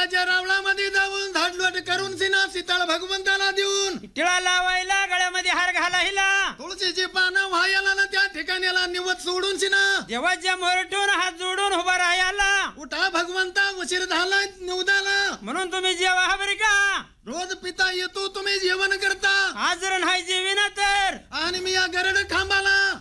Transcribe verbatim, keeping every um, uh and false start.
देवाच्या रावळामध्ये जाऊन झाडलोट करून सिना सीताळ भगवंताला देऊन टिळा लावायला गळ्यामध्ये हार घालायला तुळशीची पानं व्हायला ना त्या ठिकाणीला निवत सोडून सिना देवाच्या मोरटून हात जोडून उभा राहायला उठा भगवंता उशीर झाला निवदाला म्हणून तुम्ही जेवा हा बरे का रोज पिता येतो तुम्ही जेवण करता आज जर नाही जेविना तर आणि मी या गरड खांबाला